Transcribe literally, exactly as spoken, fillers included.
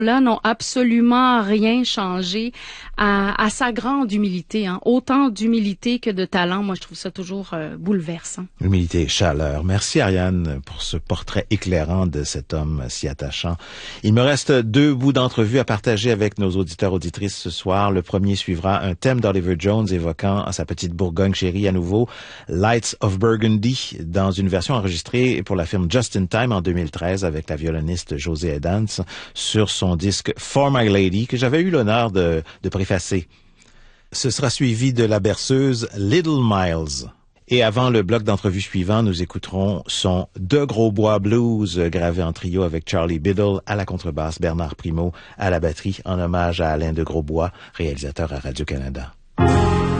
là n'ont absolument rien changé à, à sa grande humilité, hein. Autant d'humilité que de talent. Moi, je trouve ça toujours euh, bouleversant. Humilité et chaleur. Merci Ariane pour ce portrait éclairant de cet homme si attachant. Il me reste deux bouts d'entrevue à partager avec nos auditeurs auditrices ce soir. Le premier suivra un thème d'Oliver Jones évoquant sa petite Bourgogne chérie à nouveau, Lights of Burgundy, dans une version enregistrée pour la firme Just in Time en deux mille treize avec la violoniste José Edans sur son disque For My Lady, que j'avais eu l'honneur de, de préfacer. Ce sera suivi de la berceuse Little Miles. Et avant le bloc d'entrevue suivant, nous écouterons son De Grosbois Blues, gravé en trio avec Charlie Biddle à la contrebasse, Bernard Primo à la batterie, en hommage à Alain de Grosbois, réalisateur à Radio-Canada.